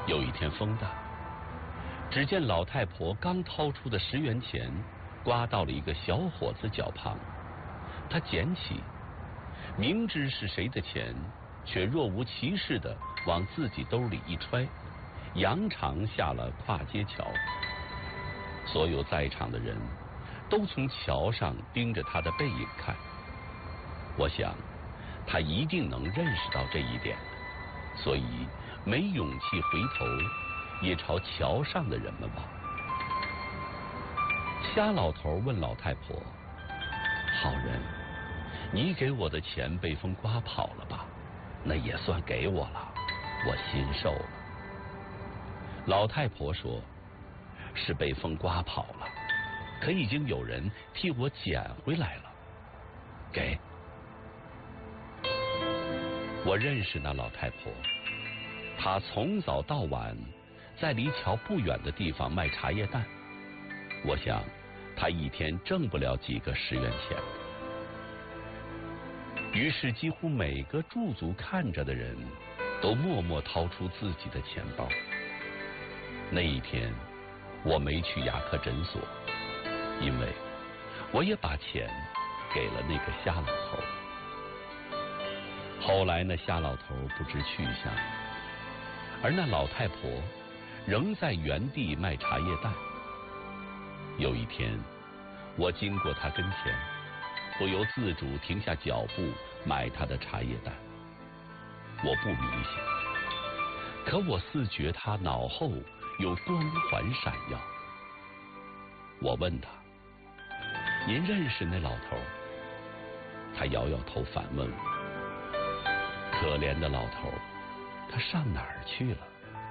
有一天风大，只见老太婆刚掏出的10元钱刮到了一个小伙子脚旁，她捡起，明知是谁的钱，却若无其事地往自己兜里一揣，扬长下了跨街桥。所有在场的人都从桥上盯着他的背影看。我想他一定能认识到这一点，所以没勇气回头，也朝桥上的人们望。瞎老头问老太婆：“好人，你给我的钱被风刮跑了吧？那也算给我了，我心受了。”老太婆说：“是被风刮跑了，可已经有人替我捡回来了，给。”我认识那老太婆，她从早到晚在离桥不远的地方卖茶叶蛋。我想她一天挣不了几个10元钱。于是几乎每个驻足看着的人都默默掏出自己的钱包。那一天我没去牙科诊所，因为我也把钱给了那个瞎老头。后来那瞎老头不知去向，而那老太婆仍在原地卖茶叶蛋。有一天我经过她跟前，不由自主停下脚步买她的茶叶蛋。我不迷信，可我似觉她脑后有光环闪耀。我问他：“您认识那老头？”他摇摇头反问我：“可怜的老头，他上哪儿去了？”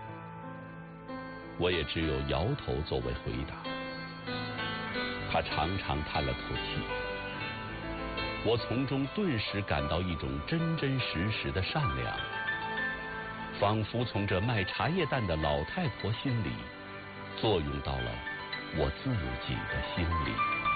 我也只有摇头作为回答。他长长叹了口气，我从中顿时感到一种真真实实的善良，仿佛从这卖茶叶蛋的老太婆心里作用到了我自己的心里。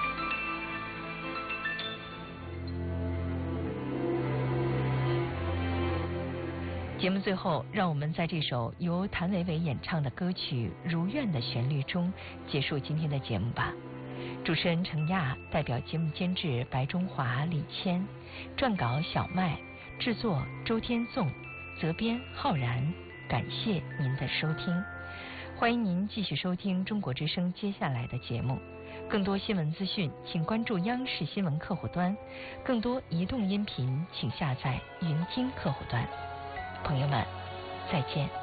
节目最后，让我们在这首由谭维维演唱的歌曲《如愿》的旋律中结束今天的节目吧。主持人程亚，代表节目监制白中华、李谦，撰稿小麦，制作周天颂，责编浩然。感谢您的收听，欢迎您继续收听中国之声接下来的节目。更多新闻资讯，请关注央视新闻客户端；更多移动音频，请下载云听客户端。朋友们，再见。